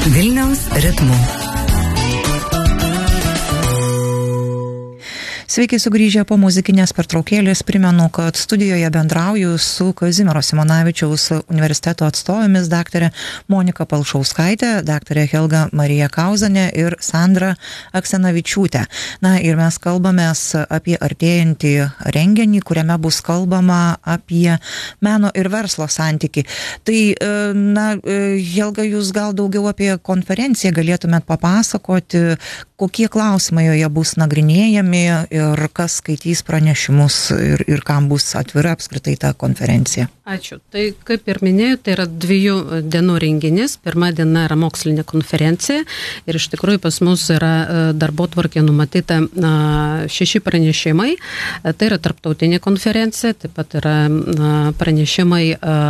Vilniaus ritmu. Sveiki sugrįžę po muzikinės pertraukėlės. Primenu, kad studijoje bendrauju su Kazimiero Simonavičiaus universiteto atstovėmis daktarė Monika Palšauskaitė, daktarė Helga Marija Kauzanė ir Sandra Aksenavičiūtė. Na ir mes kalbamės apie artėjantį renginį, kuriame bus kalbama apie meno ir verslo santykį. Tai, Helga, jūs gal daugiau apie konferenciją galėtumėt papasakoti, kokie klausimai joje bus nagrinėjami ir kas skaitys pranešimus ir kam bus atvira apskritai ta konferencija. Ačiū. Tai kaip ir minėjau, tai yra 2 dienų renginys. Pirma diena yra mokslinė konferencija ir iš tikrųjų pas mus yra darbotvarkė numatyta 6 pranešimai. Tai yra tarptautinė konferencija, taip pat yra pranešimai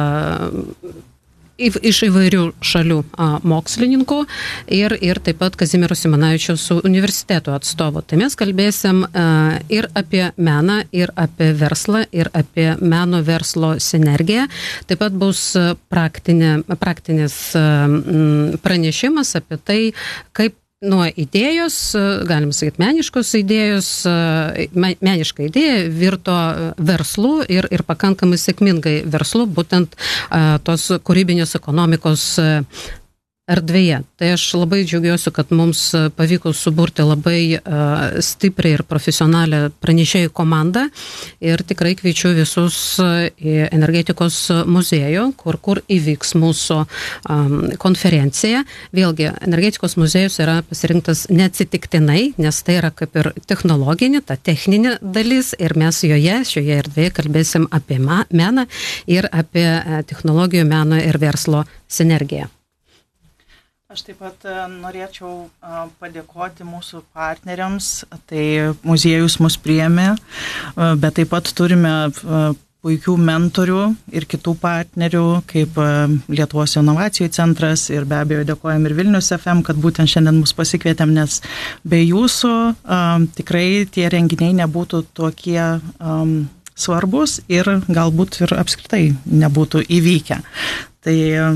iš įvairių šalių mokslininkų ir taip pat Kazimiero Simonavičiaus universiteto atstovų. Tai mes kalbėsim ir apie meną, ir apie verslą, ir apie meno verslo sinergiją. Taip pat bus praktinis pranešimas apie tai, kaip nuo idėjos, galim sakyti, meniškos idėjos, meniška idėja virto verslu ir pakankamai sėkmingai verslu, būtent tos kūrybinės ekonomikos erdvėje. Tai aš labai džiaugiuosi, kad mums pavyko suburti labai stipriai ir profesionalią pranešėjų komandą ir tikrai kviečiu visus į energetikos muziejų, kur įvyks mūsų konferencija. Vėlgi, energetikos muziejus yra pasirinktas neatsitiktinai, nes tai yra kaip ir technologinė, ta techninė dalis ir mes šioje erdvėje kalbėsim apie meną ir apie technologijų, meno ir verslo sinergiją. Aš taip pat norėčiau padėkoti mūsų partneriams, tai muziejus mus priėmė, bet taip pat turime puikių mentorių ir kitų partnerių, kaip Lietuvos inovacijų centras ir be abejo dėkojam ir Vilnius FM, kad būtent šiandien mus pasikvietėm, nes be jūsų tikrai tie renginiai nebūtų tokie svarbus ir galbūt ir apskritai nebūtų įvykę. Tai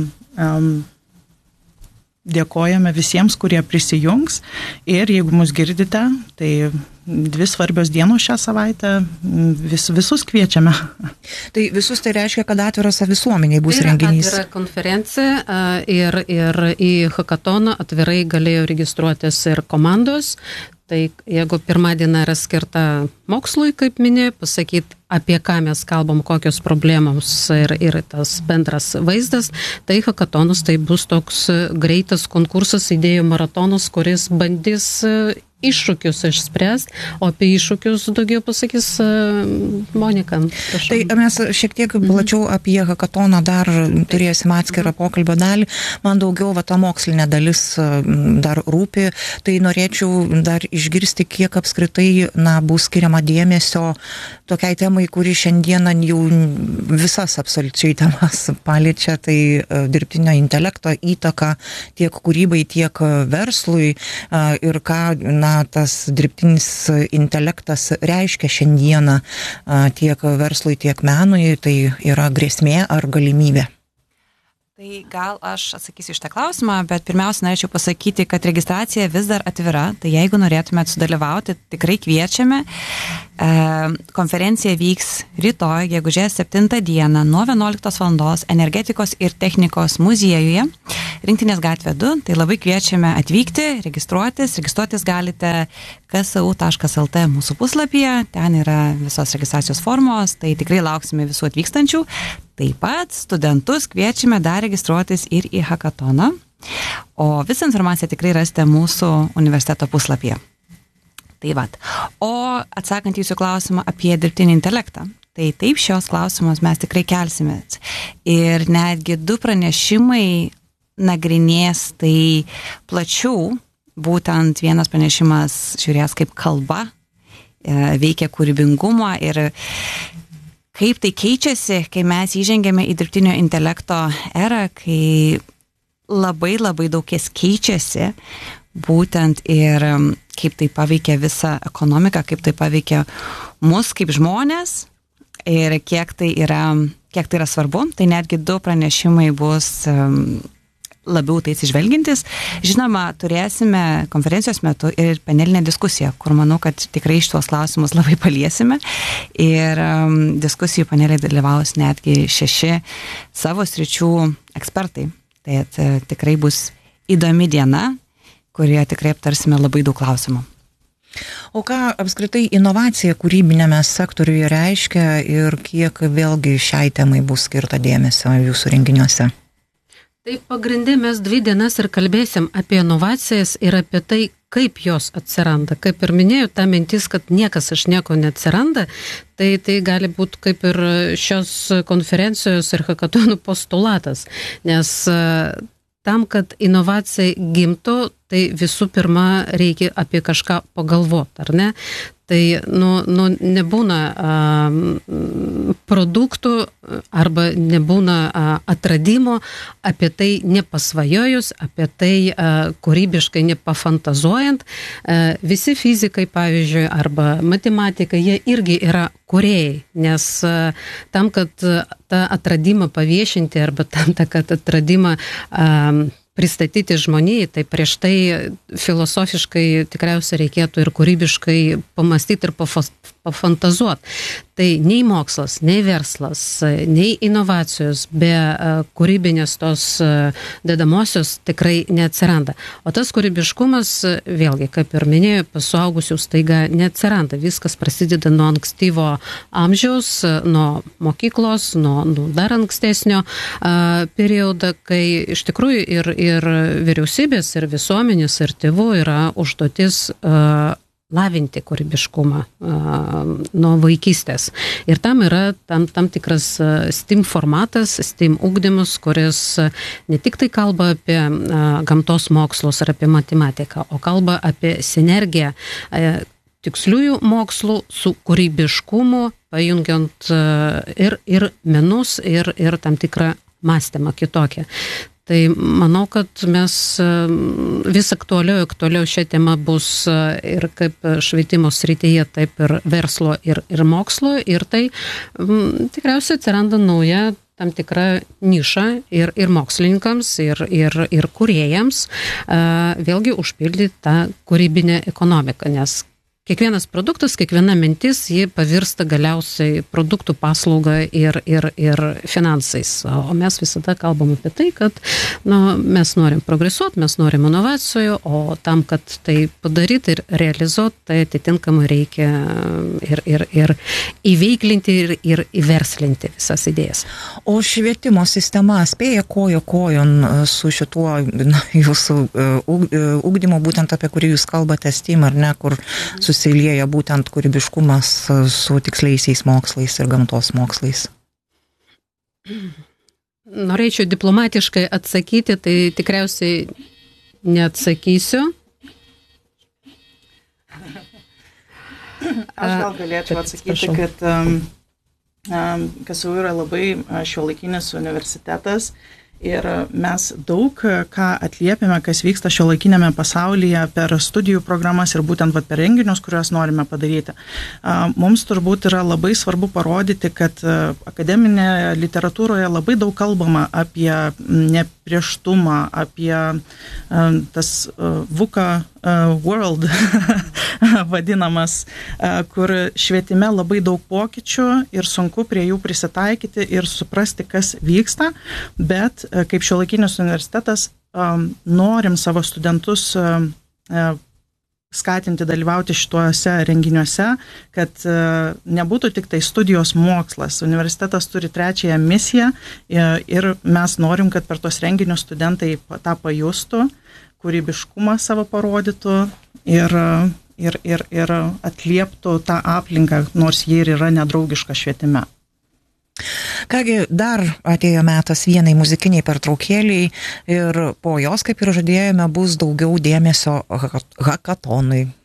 dėkojame visiems, kurie prisijungs ir jeigu mus girdite, tai 2 svarbios dienos šią savaitę, visus kviečiame. Tai visus tai reiškia, kad atviras visuomeniai bus renginys. Tai yra atvira konferencija ir į hackatoną atvirai galėjo registruotis ir komandos. Tai jeigu pirma diena yra skirta mokslui, kaip minėjau, pasakyti, apie ką mes kalbam, kokios problemos ir tas bendras vaizdas, tai hackatonas tai bus toks greitas konkursas, idėjų maratonas, kuris bandys iššūkius išspręst, o apie iššūkius daugiau pasakys Monika. Prašau. Tai mes šiek tiek plačiau apie hackatoną dar turėsim atskirą pokalbio dalį. Man daugiau ta mokslinė dalis dar rūpi, tai norėčiau dar išgirsti, kiek apskritai bus skiriama dėmesio tokiai temai, kuri šiandieną jau visas absoliučiai temas paliečia, tai dirbtinio intelekto įtaka tiek kūrybai, tiek verslui ir ką tas dirbtinis intelektas reiškia šiandieną tiek verslui, tiek menui, tai yra grėsmė ar galimybė? Tai gal aš atsakysiu iš tą klausimą, bet pirmiausia norėčiau pasakyti, kad registracija vis dar atvira, tai jeigu norėtumėt sudalyvauti, tikrai kviečiame. Konferencija vyks rytoj, gegužės 7 dieną nuo 11 val. Energetikos ir technikos muziejuje, Rinktinės gatvė 2, tai labai kviečiame atvykti, registruotis galite ksu.lt mūsų puslapyje, ten yra visos registracijos formos, tai tikrai lauksime visų atvykstančių. Taip pat studentus kviečiame dar registruotis ir į hackatoną, o visą informaciją tikrai rasite mūsų universiteto puslapyje. Tai vat. O atsakant jūsų klausimą apie dirbtinį intelektą, tai taip šios klausimus mes tikrai kelsime. Ir netgi 2 pranešimai nagrinės tai plačiau, būtent vienas pranešimas žiūrės kaip kalba veikia kūrybingumą ir kaip tai keičiasi, kai mes įžengėme į dirbtinio intelekto erą, kai labai daug kas keičiasi, būtent ir kaip tai paveikia visą ekonomiką, kaip tai paveikia mus kaip žmonės ir kiek tai yra svarbu. Tai netgi 2 pranešimai bus labiau tai atsižvelgintis. Žinoma, turėsime konferencijos metu ir panelinę diskusiją, kur manau, kad tikrai šitos klausimus labai paliesime. Ir diskusijų paneliai dalyvaus netgi 6 savo sričių ekspertai. Tai tikrai bus įdomi diena, kurioje tikrai aptarsime labai daug klausimų. O ką apskritai inovacija kūrybinėme sektoriuje reiškia ir kiek vėlgi šiai temai bus skirta dėmesio jūsų renginiuose? Tai pagrindė mes 2 dienas ir kalbėsim apie inovacijas ir apie tai, kaip jos atsiranda. Kaip ir minėjau, ta mintis, kad niekas iš nieko neatsiranda, tai gali būti kaip ir šios konferencijos ir hakatonų postulatas. Nes tam, kad inovacija gimtų, tai visų pirma reikia apie kažką pagalvoti, ar ne? Tai nebūna produktų arba nebūna atradimo apie tai nepasvajojus, apie tai kūrybiškai nepafantazuojant. Visi fizikai, pavyzdžiui, arba matematikai, jie irgi yra kūrėjai, nes tam, kad tą atradimą paviešinti arba tam, kad atradimą pristatyti žmonijai, tai prieš tai filosofiškai tikriausiai reikėtų ir kūrybiškai pamastyti ir pafantazuoti. Tai nei mokslas, nei verslas, nei inovacijos be kūrybinės tos dedamosios tikrai neatsiranda. O tas kūrybiškumas, vėlgi, kaip ir minėjau, pas suaugusių staiga neatsiranda. Viskas prasideda nuo ankstyvo amžiaus, nuo mokyklos, nuo dar ankstesnio periodo, kai iš tikrųjų ir vyriausybės, ir visuomenės, ir tėvų yra užduotis lavinti kūrybiškumą nuo vaikystės. Ir tam yra tam tikras STEAM formatas, STEAM ugdymus, kuris ne tik tai kalba apie gamtos mokslus ar apie matematiką, o kalba apie sinergiją tiksliųjų mokslų su kūrybiškumu, pajungiant ir menus, ir tam tikrą mąstymą kitokią. Tai manau, kad mes vis aktualiau šią temą bus ir kaip švietimo srityje, taip ir verslo ir mokslo. Ir tai tikriausiai atsiranda nauja tam tikra niša ir mokslininkams, ir kūrėjams vėlgi užpildyti tą kūrybinę ekonomiką, nes kiekvienas produktas, kiekviena mintis, ji pavirsta galiausiai produktų paslaugą ir finansais. O mes visada kalbam apie tai, kad mes norim progresuoti, mes norim inovacijų, o tam, kad tai padaryti ir realizuoti, tai atitinkamai reikia ir įveiklinti ir įverslinti visas idėjas. O švietimo sistema spėja kojon su šituo jūsų ugdymo, būtent apie kurį jūs kalbate, STEAM, ar ne, kur susilieja būtent kūrybiškumas su tiksliaisiais mokslais ir gamtos mokslais? Norėčiau diplomatiškai atsakyti, tai tikriausiai neatsakysiu. Aš gal galėčiau atsakyti, kad KSU yra labai šiuolaikinis universitetas. Ir mes daug ką atliepiame, kas vyksta šiuolaikinėme pasaulyje per studijų programas ir būtent per renginius, kuriuos norime padaryti. Mums turbūt yra labai svarbu parodyti, kad akademinėje literatūroje labai daug kalbama apie neprieštumą, apie tas VUCA world vadinamas, kur švietime labai daug pokyčių ir sunku prie jų prisitaikyti ir suprasti, kas vyksta, bet kaip šiuolaikinis universitetas norim savo studentus skatinti dalyvauti šituose renginiuose, kad nebūtų tik tai studijos mokslas. Universitetas turi 3 misiją ir mes norim, kad per tos renginius studentai tą pajustų, kūrybiškumą savo parodytų ir atlieptų tą aplinką, nors jie ir yra nedraugiška švietime. Kągi, dar atėjo metas vienai muzikiniai pertraukėliai ir po jos, kaip ir žadėjome, bus daugiau dėmesio hakatonui.